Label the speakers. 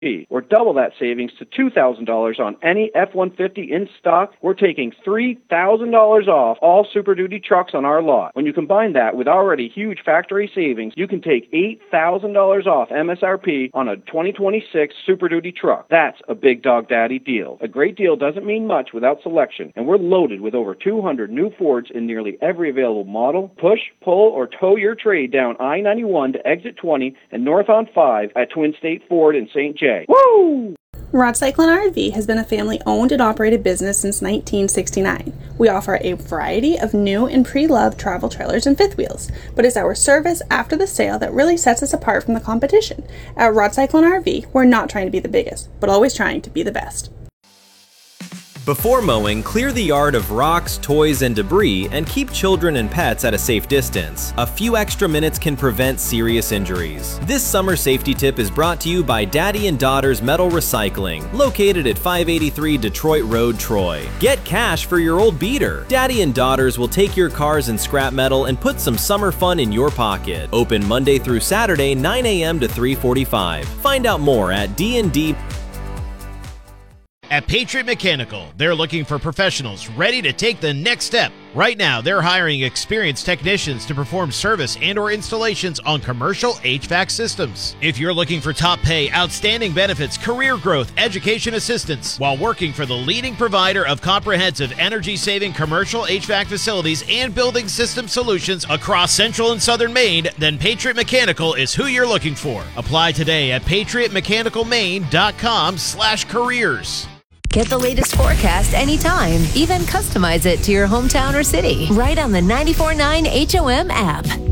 Speaker 1: or double that savings to $2,000 on any F-150 in stock. We're taking $3,000 off all Super Duty trucks on our lot. When you combine that with already huge factory savings, you can take $8,000 off MSRP on a 2026 Super Duty truck. That's a big dog daddy deal. A great deal doesn't mean much without selection, and we're loaded with over 200 new Fords in nearly every available model. Push, pull, or tow your trade down I-91 to exit 20 and north on 5 at Twin State Ford in St. J. Woo!
Speaker 2: Rod Cyclone RV has been a family-owned and operated business since 1969. We offer a variety of new and pre-loved travel trailers and fifth wheels, but it's our service after the sale that really sets us apart from the competition. At Rod Cyclone RV, we're not trying to be the biggest, but always trying to be the best.
Speaker 3: Before mowing, clear the yard of rocks, toys, and debris and keep children and pets at a safe distance. A few extra minutes can prevent serious injuries. This summer safety tip is brought to you by Daddy and Daughters Metal Recycling, located at 583 Detroit Road, Troy. Get cash for your old beater. Daddy and Daughters will take your cars and scrap metal and put some summer fun in your pocket. Open Monday through Saturday, 9 a.m. to 3:45. Find out more at D&D.
Speaker 4: At Patriot Mechanical, they're looking for professionals ready to take the next step. Right now, they're hiring experienced technicians to perform service and/or installations on commercial HVAC systems. If you're looking for top pay, outstanding benefits, career growth, education assistance, while working for the leading provider of comprehensive energy-saving commercial HVAC facilities and building system solutions across central and southern Maine, then Patriot Mechanical is who you're looking for. Apply today at patriotmechanicalmaine.com/careers.
Speaker 5: Get the latest forecast anytime. Even customize it to your hometown or city. Right on the 94.9 HOM app.